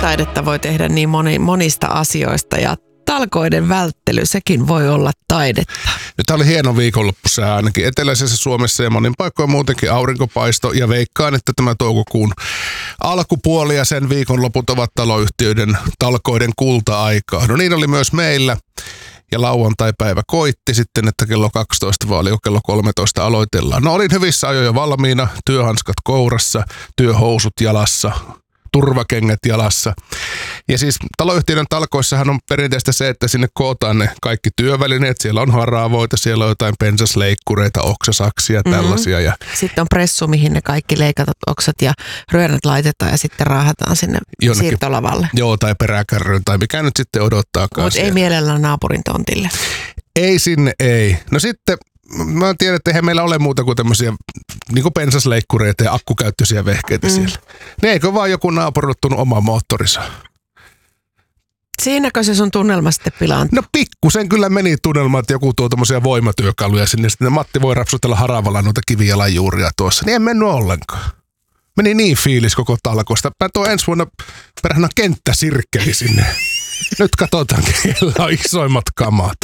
taidetta voi tehdä niin monista asioista ja talkoiden välttely, sekin voi olla taidetta. Ja tämä oli hieno viikonloppusää ainakin eteläisessä Suomessa ja monin paikoin muutenkin aurinkopaisto. Ja veikkaan, että tämä toukokuun alkupuoli ja sen viikonloput ovat taloyhtiöiden talkoiden kulta-aikaa. No niin oli myös meillä. Ja lauantai-päivä koitti sitten, että kello 12 vai oliko kello 13 aloitellaan. No olin hyvissä ajoin jo valmiina, työhanskat kourassa, työhousut jalassa, turvakengät jalassa. Ja siis taloyhtiöiden talkoissahan on perinteistä se, että sinne kootaan ne kaikki työvälineet. Siellä on haravoita, siellä on jotain pensasleikkureita, oksasaksia, tällaisia. Ja sitten on pressu, mihin ne kaikki leikatut oksat ja ryönät laitetaan ja sitten raahataan sinne jonnekin siirtolavalle. Joo, tai peräkärryyn tai mikä nyt sitten odottaakaan. Mutta ei mielellään naapurin tontille. Ei sinne, ei. No sitten mä tiedän, että eihän meillä ole muuta kuin tämmöisiä niin kuin pensasleikkureita ja akkukäyttöisiä vehkeitä siellä. Ne eikö vaan joku naapuri ottanut oman moottorissa? Siinäkö se sun tunnelma sitten pilaantui? No pikkusen kyllä meni tunnelma, että joku tuo tämmöisiä voimatyökaluja sinne. Sitten Matti voi rapsutella haravalla noita kivijalanjuuria tuossa. Niin en mennyt ollenkaan. Meni niin fiilis koko talkosta. Mä tuon ensi vuonna perhana kenttäsirkkeli sinne. Nyt katsotaan, kellä on isoimmat kamat.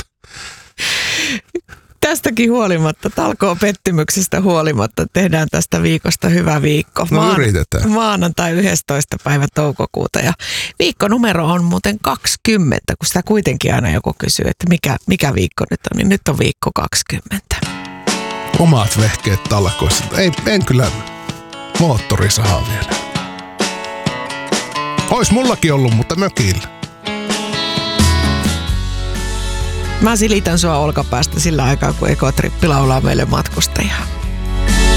Tästäkin huolimatta, talkoon pettymyksestä huolimatta, tehdään tästä viikosta hyvä viikko. No yritetään. Maanantai 11. päivä toukokuuta ja viikkonumero on muuten 20, kun sitä kuitenkin aina joku kysyy, että mikä viikko nyt on, niin nyt on viikko 20. Omat vehkeet talkoissa. En kyllä moottorisahaa vielä. Ois mullakin ollut, mutta mökillä. Mä silitän sua olkapäästä sillä aikaa, kun Ekotrippi laulaa meille matkustajaa.